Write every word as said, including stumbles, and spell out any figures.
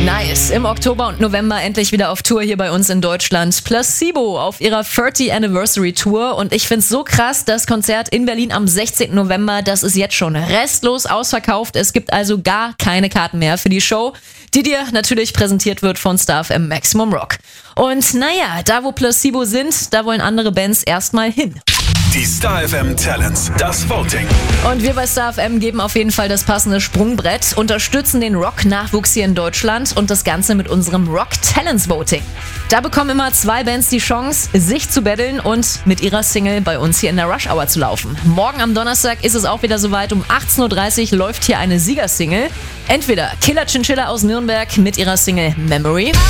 Nice. Im Oktober und November endlich wieder auf Tour hier bei uns in Deutschland. Placebo auf ihrer thirtieth Anniversary Tour. Und ich find's so krass, das Konzert in Berlin am sechzehnten November, das ist jetzt schon restlos ausverkauft. Es gibt also gar keine Karten mehr für die Show, die dir natürlich präsentiert wird von Star F M Maximum Rock. Und naja, da wo Placebo sind, da wollen andere Bands erstmal hin. Die Star F M Talents, das Voting. Und wir bei Star F M geben auf jeden Fall das passende Sprungbrett, unterstützen den Rock-Nachwuchs hier in Deutschland und das Ganze mit unserem Rock Talents Voting. Da bekommen immer zwei Bands die Chance, sich zu battlen und mit ihrer Single bei uns hier in der Rush Hour zu laufen. Morgen am Donnerstag ist es auch wieder soweit. Um achtzehn Uhr dreißig läuft hier eine Siegersingle. Entweder Killer Chinchilla aus Nürnberg mit ihrer Single Memory